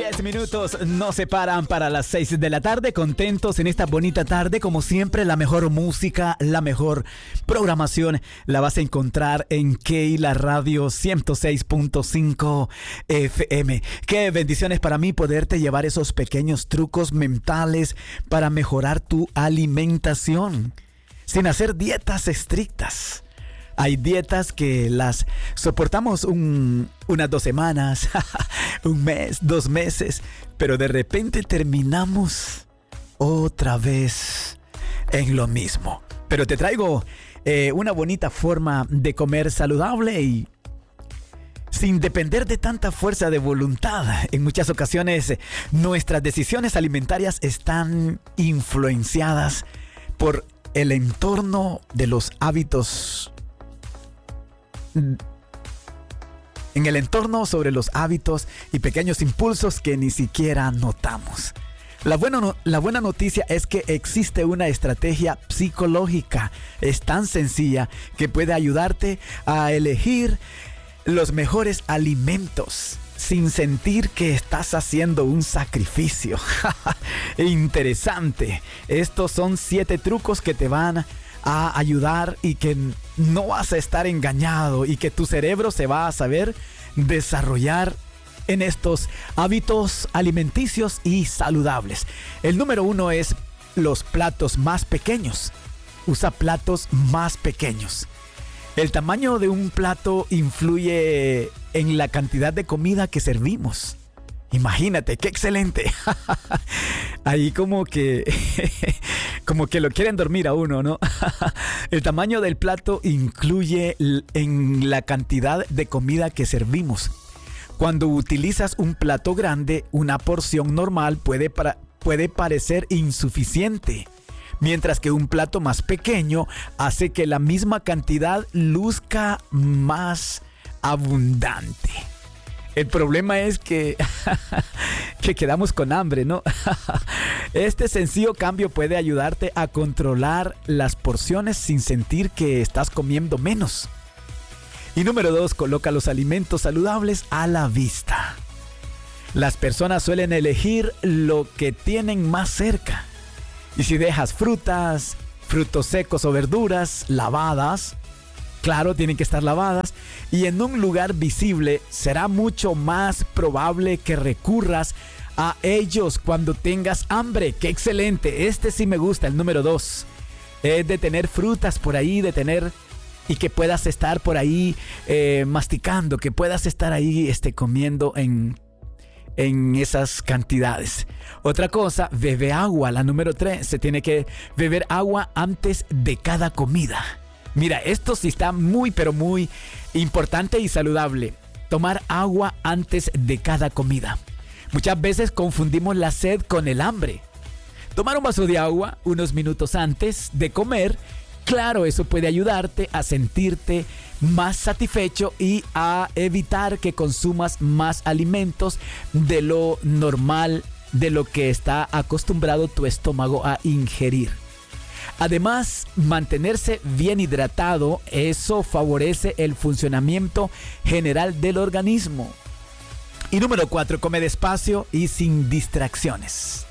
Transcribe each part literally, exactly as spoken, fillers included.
Tres minutos nos separan para las seis de la tarde. Contentos en esta bonita tarde. Como siempre, la mejor música, la mejor programación la vas a encontrar en Keila Radio ciento seis punto cinco F M. Qué bendiciones para mí poderte llevar esos pequeños trucos mentales para mejorar tu alimentación sin hacer dietas estrictas. Hay dietas que las soportamos un, unas dos semanas, un mes, dos meses, pero de repente terminamos otra vez en lo mismo. Pero te traigo eh, una bonita forma de comer saludable y sin depender de tanta fuerza de voluntad. En muchas ocasiones nuestras decisiones alimentarias están influenciadas por el entorno de los hábitos en el entorno sobre los hábitos y pequeños impulsos que ni siquiera notamos. La buena, no, la buena noticia es que existe una estrategia psicológica. Es tan sencilla que puede ayudarte a elegir los mejores alimentos sin sentir que estás haciendo un sacrificio. Interesante. Estos son siete trucos que te van a ayudar y que no vas a estar engañado y que tu cerebro se va a saber desarrollar en estos hábitos alimenticios y saludables. El número uno es los platos más pequeños. Usa platos más pequeños. El tamaño de un plato influye en la cantidad de comida que servimos. Imagínate, qué excelente. Ahí como que como que lo quieren dormir a uno, ¿no? El tamaño del plato influye en la cantidad de comida que servimos. Cuando utilizas un plato grande, una porción normal puede, para, puede parecer insuficiente, mientras que un plato más pequeño hace que la misma cantidad luzca más abundante. El problema es que, que quedamos con hambre, ¿no? Este sencillo cambio puede ayudarte a controlar las porciones sin sentir que estás comiendo menos. Y número dos, coloca los alimentos saludables a la vista. Las personas suelen elegir lo que tienen más cerca. Y si dejas frutas, frutos secos o verduras lavadas, claro, tienen que estar lavadas, y en un lugar visible, será mucho más probable que recurras a ellos cuando tengas hambre. ¡Qué excelente! Este sí me gusta, el número dos. Es de tener frutas por ahí, de tener... y que puedas estar por ahí eh, masticando, que puedas estar ahí este, comiendo en, en esas cantidades. Otra cosa, bebe agua, la número tres. Se tiene que beber agua antes de cada comida. Mira, esto sí está muy, pero muy importante y saludable. Tomar agua antes de cada comida. Muchas veces confundimos la sed con el hambre. Tomar un vaso de agua unos minutos antes de comer, claro, eso puede ayudarte a sentirte más satisfecho y a evitar que consumas más alimentos de lo normal, de lo que está acostumbrado tu estómago a ingerir. Además, mantenerse bien hidratado, eso favorece el funcionamiento general del organismo. Y número cuatro, come despacio y sin distracciones.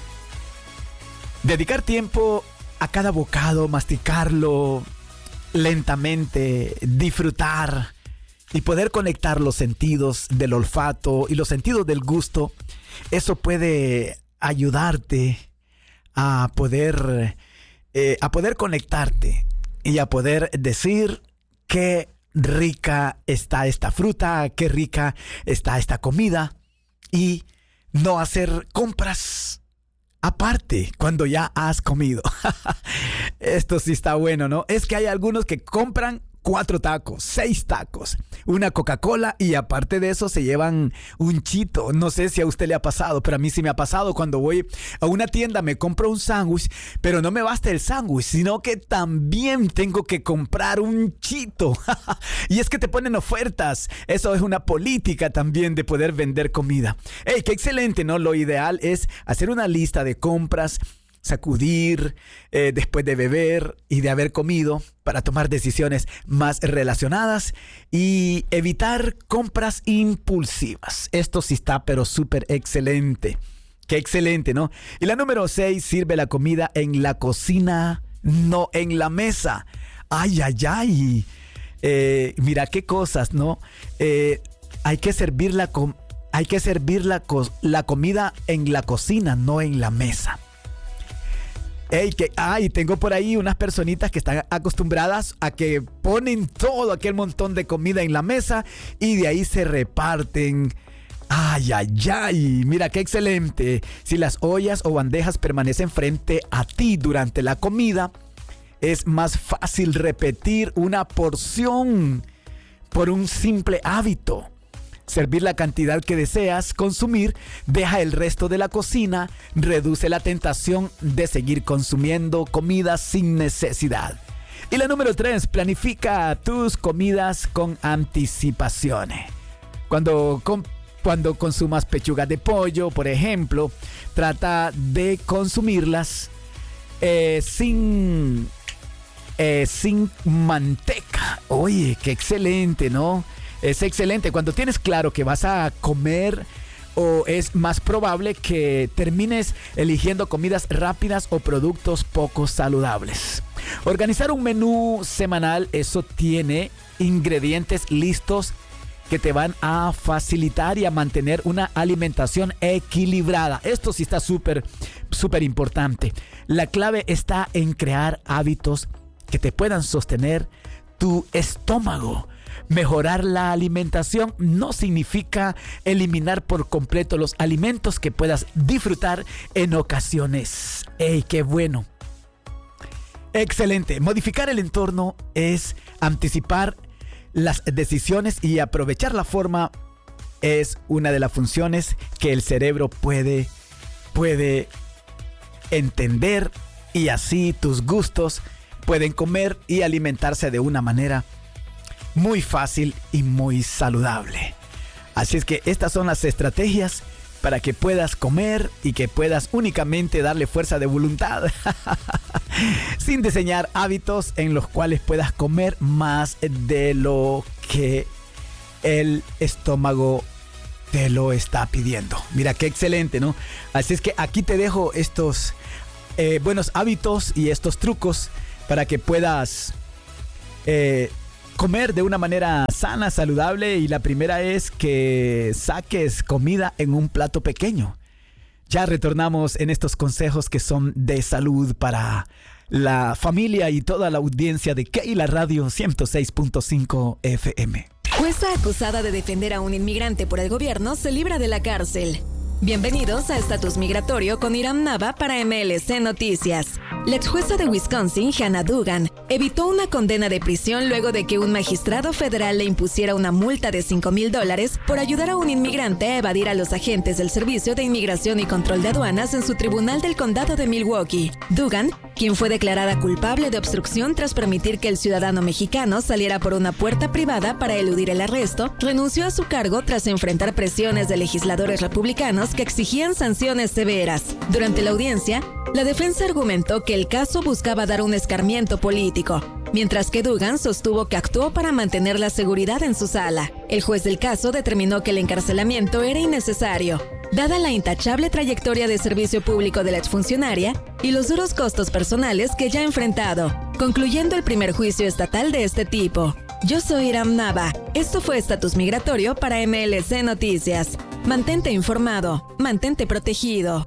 Dedicar tiempo a cada bocado, masticarlo lentamente, disfrutar y poder conectar los sentidos del olfato y los sentidos del gusto, eso puede ayudarte a poder... Eh, a poder conectarte y a poder decir qué rica está esta fruta, qué rica está esta comida, y no hacer compras aparte cuando ya has comido. Esto sí está bueno, ¿no? Es que hay algunos que compran cuatro tacos, seis tacos, una Coca-Cola y aparte de eso se llevan un chito. No sé si a usted le ha pasado, pero a mí sí me ha pasado. Cuando voy a una tienda me compro un sándwich, pero no me basta el sándwich, sino que también tengo que comprar un chito. Y es que te ponen ofertas. Eso es una política también de poder vender comida. ¡Ey, qué excelente!, ¿no? Lo ideal es hacer una lista de compras sacudir eh, después de beber y de haber comido para tomar decisiones más relacionadas y evitar compras impulsivas. Esto sí está pero súper excelente. Qué excelente, ¿no? Y la número seis, sirve la comida en la cocina, no en la mesa. Ay, ay, ay. Eh, mira qué cosas, ¿no? Eh, hay que servir la com- hay que servir la, co- la comida en la cocina, no en la mesa. Ey, que, ay, tengo por ahí unas personitas que están acostumbradas a que ponen todo aquel montón de comida en la mesa y de ahí se reparten. Ay, ay, ay, mira qué excelente. Si las ollas o bandejas permanecen frente a ti durante la comida, es más fácil repetir una porción por un simple hábito. Servir la cantidad que deseas consumir, deja el resto de la cocina, reduce la tentación de seguir consumiendo comida sin necesidad. Y la número tres, planifica tus comidas con anticipación. Cuando, con, cuando consumas pechugas de pollo, por ejemplo, trata de consumirlas eh, sin, eh, sin manteca. Oye, qué excelente, ¿no? Es excelente. Cuando tienes claro que vas a comer, o es más probable que termines eligiendo comidas rápidas o productos poco saludables. Organizar un menú semanal, eso tiene ingredientes listos que te van a facilitar y a mantener una alimentación equilibrada. Esto sí está súper, súper importante. La clave está en crear hábitos que te puedan sostener tu estómago. Mejorar la alimentación no significa eliminar por completo los alimentos que puedas disfrutar en ocasiones. ¡Ey, qué bueno! Excelente. Modificar el entorno es anticipar las decisiones y aprovechar la forma. Es una de las funciones que el cerebro puede, puede entender, y así tus gustos pueden comer y alimentarse de una manera muy fácil y muy saludable. Así es que estas son las estrategias para que puedas comer y que puedas únicamente darle fuerza de voluntad sin diseñar hábitos en los cuales puedas comer más de lo que el estómago te lo está pidiendo. Mira qué excelente, ¿no? Así es que aquí te dejo estos eh, buenos hábitos y estos trucos para que puedas eh, comer de una manera sana, saludable. Y la primera es que saques comida en un plato pequeño. Ya retornamos en estos consejos que son de salud para la familia y toda la audiencia de Keila Radio ciento seis punto cinco F M. Jueza acusada de defender a un inmigrante por el gobierno se libra de la cárcel. Bienvenidos a Estatus Migratorio con Iram Nava para M L C Noticias. La ex jueza de Wisconsin, Hannah Duggan, evitó una condena de prisión luego de que un magistrado federal le impusiera una multa de cinco mil dólares por ayudar a un inmigrante a evadir a los agentes del Servicio de Inmigración y Control de Aduanas en su tribunal del condado de Milwaukee. Duggan, quien fue declarada culpable de obstrucción tras permitir que el ciudadano mexicano saliera por una puerta privada para eludir el arresto, renunció a su cargo tras enfrentar presiones de legisladores republicanos que exigían sanciones severas. Durante la audiencia, la defensa argumentó que el caso buscaba dar un escarmiento político, mientras que Duggan sostuvo que actuó para mantener la seguridad en su sala. El juez del caso determinó que el encarcelamiento era innecesario, dada la intachable trayectoria de servicio público de la exfuncionaria y los duros costos personales que ya ha enfrentado, concluyendo el primer juicio estatal de este tipo. Yo soy Iram Nava. Esto fue Estatus Migratorio para M L C Noticias. Mantente informado, mantente protegido.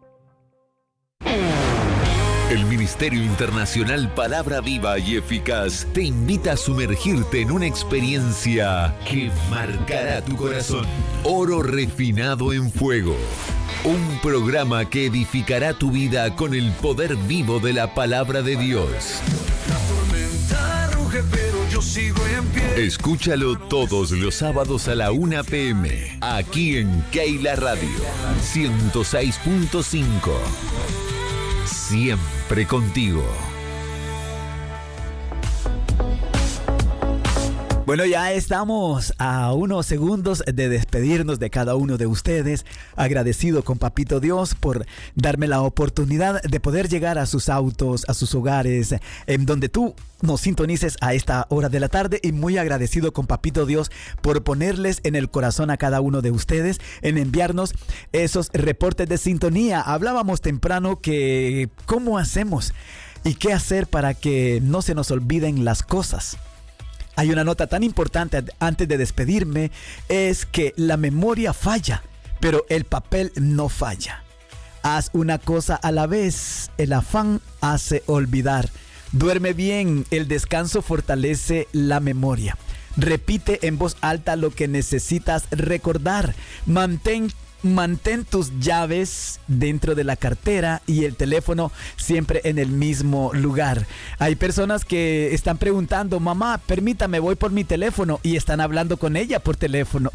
El Ministerio Internacional Palabra Viva y Eficaz te invita a sumergirte en una experiencia que marcará tu corazón. Oro refinado en fuego. Un programa que edificará tu vida con el poder vivo de la palabra de Dios. La tormenta ruge, pero yo sigo en pie. Escúchalo todos los sábados a la una p m aquí en Keila Radio ciento seis punto cinco. Siempre contigo. Bueno, ya estamos a unos segundos de despedirnos de cada uno de ustedes. Agradecido con Papito Dios por darme la oportunidad de poder llegar a sus autos, a sus hogares, en donde tú nos sintonices a esta hora de la tarde, y muy agradecido con Papito Dios por ponerles en el corazón a cada uno de ustedes, en enviarnos esos reportes de sintonía. Hablábamos temprano que cómo hacemos y qué hacer para que no se nos olviden las cosas. Hay una nota tan importante antes de despedirme, es que la memoria falla, pero el papel no falla. Haz una cosa a la vez, el afán hace olvidar. Duerme bien, el descanso fortalece la memoria. Repite en voz alta lo que necesitas recordar. Mantén Mantén tus llaves dentro de la cartera y el teléfono siempre en el mismo lugar. Hay personas que están preguntando: mamá, permítame, voy por mi teléfono, y están hablando con ella por teléfono.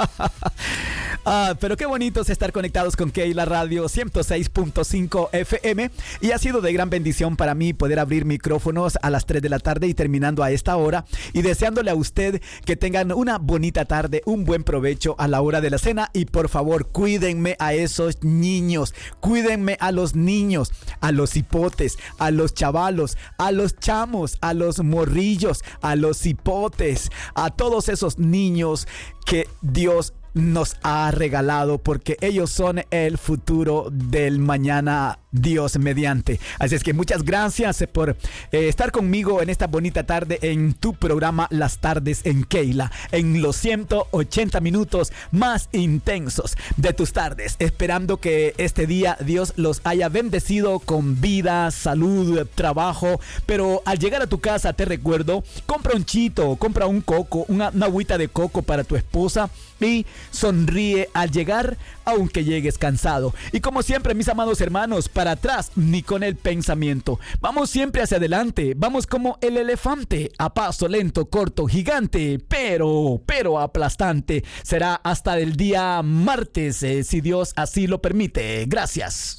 Ah, pero qué bonito es estar conectados con Keila Radio ciento seis punto cinco F M, y ha sido de gran bendición para mí poder abrir micrófonos a las tres de la tarde y terminando a esta hora, y deseándole a usted que tengan una bonita tarde, un buen provecho a la hora de la cena. Y por favor, cuídenme a esos niños, cuídenme a los niños, a los hipotes, a los chavalos, a los chamos, a los morrillos, a los hipotes, a todos esos niños que Dios nos ha regalado, porque ellos son el futuro del mañana, Dios mediante. Así es que muchas gracias por eh, estar conmigo en esta bonita tarde en tu programa Las Tardes en Keila, en los ciento ochenta minutos más intensos de tus tardes, esperando que este día Dios los haya bendecido con vida, salud, trabajo. Pero al llegar a tu casa, te recuerdo, compra un chito, compra un coco, una, una agüita de coco para tu esposa, y sonríe al llegar, aunque llegues cansado. Y como siempre, mis amados hermanos, para atrás ni con el pensamiento. Vamos siempre hacia adelante. Vamos como el elefante, a paso lento, corto, gigante, pero, pero aplastante. Será hasta el día martes, eh, si Dios así lo permite. Gracias.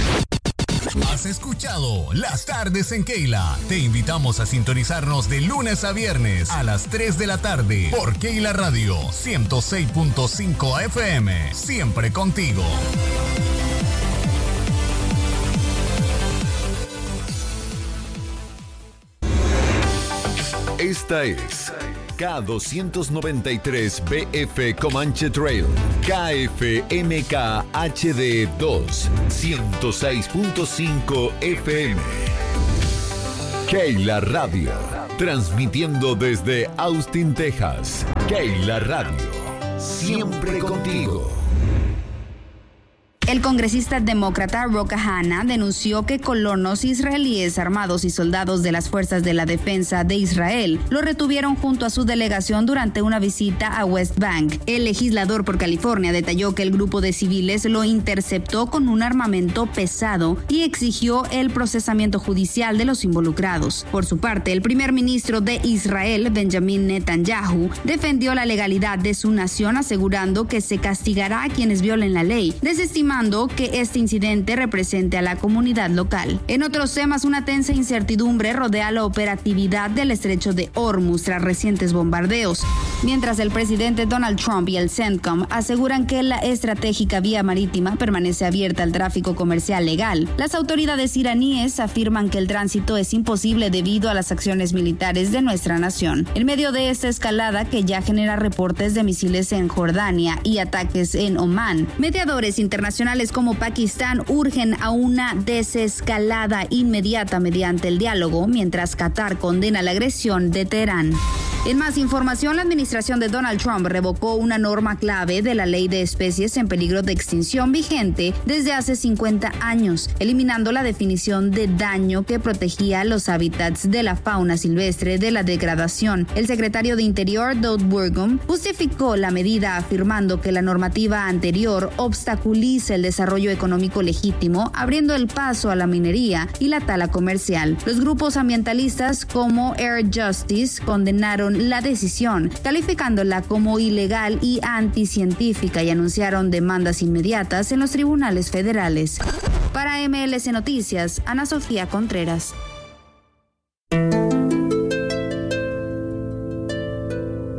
Has escuchado Las Tardes en Keila. Te invitamos a sintonizarnos de lunes a viernes a las tres de la tarde por Keila Radio ciento seis punto cinco F M. Siempre contigo. Esta es K doscientos noventa y tres B F Comanche Trail, K F M K H D dos, ciento seis punto cinco F M. Keila Radio, transmitiendo desde Austin, Texas. Keila Radio, siempre contigo. El congresista demócrata Ro Khanna denunció que colonos israelíes armados y soldados de las Fuerzas de la Defensa de Israel lo retuvieron junto a su delegación durante una visita a West Bank. El legislador por California detalló que el grupo de civiles lo interceptó con un armamento pesado y exigió el procesamiento judicial de los involucrados. Por su parte, el primer ministro de Israel, Benjamin Netanyahu, defendió la legalidad de su nación, asegurando que se castigará a quienes violen la ley, desestimando que este incidente represente a la comunidad local. En otros temas, una tensa incertidumbre rodea la operatividad del estrecho de Hormuz tras recientes bombardeos. Mientras el presidente Donald Trump y el CENTCOM aseguran que la estratégica vía marítima permanece abierta al tráfico comercial legal, las autoridades iraníes afirman que el tránsito es imposible debido a las acciones militares de nuestra nación. En medio de esta escalada, que ya genera reportes de misiles en Jordania y ataques en Omán, mediadores internacionales como Pakistán urgen a una desescalada inmediata mediante el diálogo, mientras Qatar condena la agresión de Teherán. En más información, la administración de Donald Trump revocó una norma clave de la Ley de Especies en Peligro de Extinción vigente desde hace cincuenta años, eliminando la definición de daño que protegía los hábitats de la fauna silvestre de la degradación. El secretario de Interior, Doug Burgum, justificó la medida afirmando que la normativa anterior obstaculiza el desarrollo económico legítimo, abriendo el paso a la minería y la tala comercial. Los grupos ambientalistas como Air Justice condenaron la decisión, calificándola como ilegal y anticientífica, y anunciaron demandas inmediatas en los tribunales federales. Para M L C Noticias, Ana Sofía Contreras.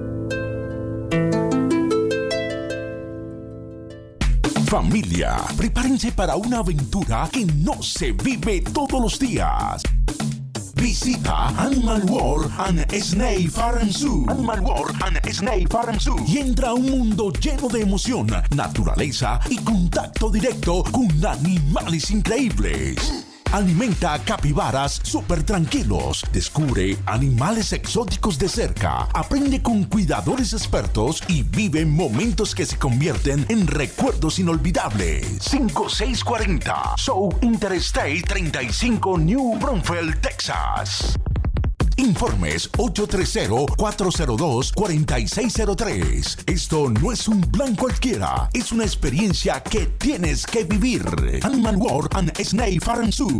Familia, prepárense para una aventura que no se vive todos los días. Visita Animal World and Snake Farm Zoo. Animal World and Snake Farm Zoo. Y entra a un mundo lleno de emoción, naturaleza y contacto directo con animales increíbles. Alimenta capibaras súper tranquilos. Descubre animales exóticos de cerca. Aprende con cuidadores expertos y vive momentos que se convierten en recuerdos inolvidables. cinco seis cuarenta South Interstate treinta y cinco, New Braunfels, Texas. Informes ocho tres cero, cuatro cero dos, cuatro seis cero tres. Esto no es un plan cualquiera, es una experiencia que tienes que vivir. Animal World and Snake Farm Zoo.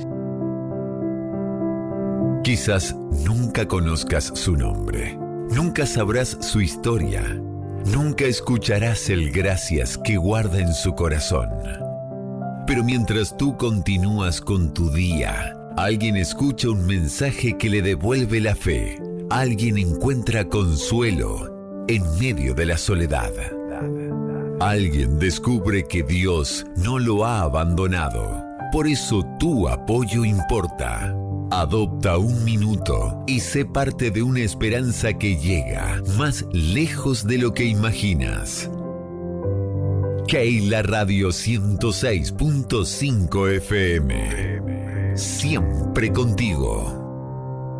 Quizás nunca conozcas su nombre, nunca sabrás su historia, nunca escucharás el gracias que guarda en su corazón. Pero mientras tú continúas con tu día, alguien escucha un mensaje que le devuelve la fe. Alguien encuentra consuelo en medio de la soledad. Alguien descubre que Dios no lo ha abandonado. Por eso tu apoyo importa. Adopta un minuto y sé parte de una esperanza que llega más lejos de lo que imaginas. Keila Radio ciento seis punto cinco F M. Siempre contigo.